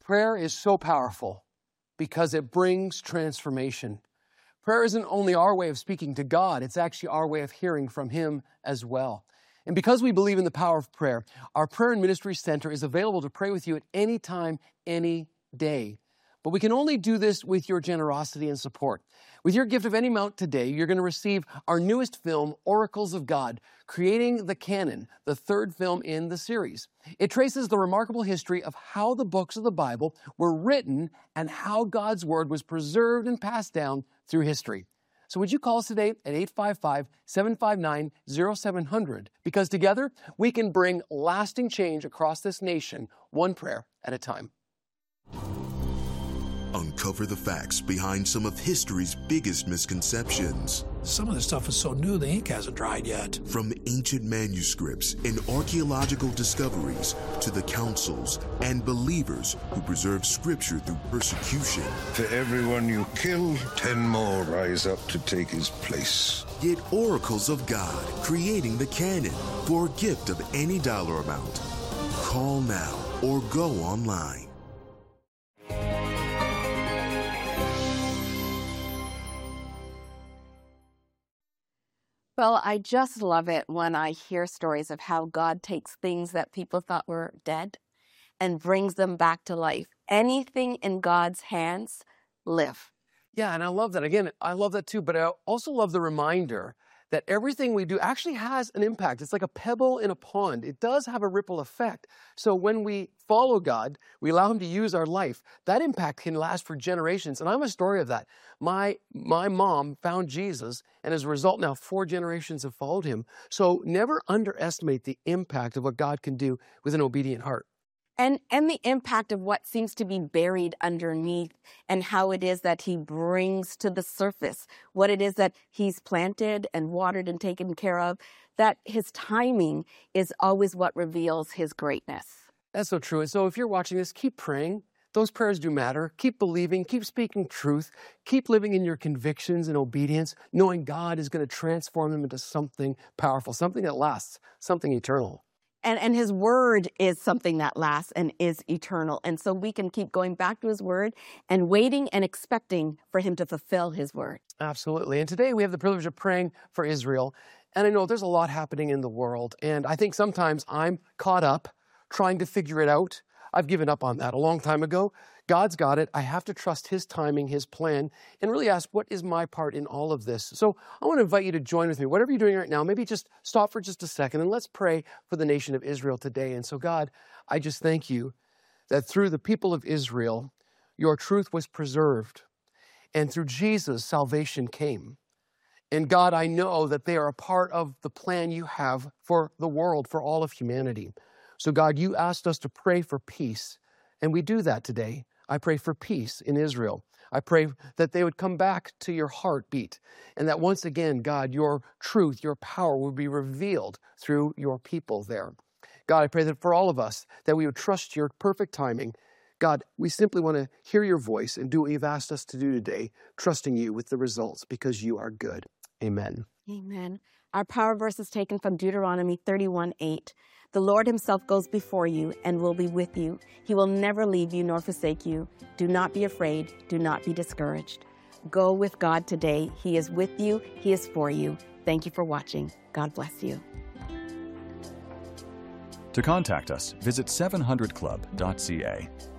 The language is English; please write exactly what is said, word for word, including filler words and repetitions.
Prayer is so powerful because it brings transformation. Prayer isn't only our way of speaking to God, it's actually our way of hearing from Him as well. And because we believe in the power of prayer, our Prayer and Ministry Center is available to pray with you at any time, any day. But we can only do this with your generosity and support. With your gift of any amount today, you're going to receive our newest film, Oracles of God, Creating the Canon, the third film in the series. It traces the remarkable history of how the books of the Bible were written and how God's Word was preserved and passed down through history. So would you call us today at eight five five, seven five nine, zero seven zero zero, because together we can bring lasting change across this nation, one prayer at a time. Uncover the facts behind some of history's biggest misconceptions. Some of this stuff is so new the ink hasn't dried yet. From ancient manuscripts and archaeological discoveries to the councils and believers who preserve scripture through persecution. For everyone you kill, ten more rise up to take his place. Get Oracles of God, Creating the Canon, for a gift of any dollar amount. Call now or go online. Well, I just love it when I hear stories of how God takes things that people thought were dead and brings them back to life. Anything in God's hands, live. Yeah, and I love that. Again, I love that too, but I also love the reminder that everything we do actually has an impact. It's like a pebble in a pond. It does have a ripple effect. So when we follow God, we allow Him to use our life, that impact can last for generations. And I'm a story of that. My, my mom found Jesus, and as a result now, four generations have followed Him. So never underestimate the impact of what God can do with an obedient heart. And, and the impact of what seems to be buried underneath and how it is that He brings to the surface, what it is that He's planted and watered and taken care of, that His timing is always what reveals His greatness. That's so true. And so if you're watching this, keep praying. Those prayers do matter. Keep believing, keep speaking truth, keep living in your convictions and obedience, knowing God is going to transform them into something powerful, something that lasts, something eternal. And, and His Word is something that lasts and is eternal. And so we can keep going back to His Word and waiting and expecting for Him to fulfill His Word. Absolutely. And today we have the privilege of praying for Israel. And I know there's a lot happening in the world. And I think sometimes I'm caught up trying to figure it out. I've given up on that a long time ago. God's got it. I have to trust His timing, His plan, and really ask, what is my part in all of this? So I want to invite you to join with me. Whatever you're doing right now, maybe just stop for just a second and let's pray for the nation of Israel today. And so God, I just thank You that through the people of Israel, Your truth was preserved. And through Jesus, salvation came. And God, I know that they are a part of the plan You have for the world, for all of humanity. So God, You asked us to pray for peace, and we do that today. I pray for peace in Israel. I pray that they would come back to Your heartbeat, and that once again, God, Your truth, Your power would be revealed through Your people there. God, I pray that for all of us, that we would trust Your perfect timing. God, we simply want to hear Your voice and do what You've asked us to do today, trusting You with the results because You are good. Amen. Amen. Our power verse is taken from Deuteronomy thirty-one eight. The Lord Himself goes before you and will be with you. He will never leave you nor forsake you. Do not be afraid. Do not be discouraged. Go with God today. He is with you. He is for you. Thank you for watching. God bless you. To contact us, visit seven hundred club dot c a.